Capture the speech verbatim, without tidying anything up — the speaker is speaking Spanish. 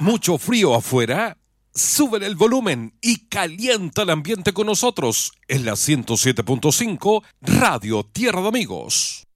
¿Mucho frío afuera? Sube el volumen y calienta el ambiente con nosotros en la ciento siete punto cinco Radio Tierra de Amigos.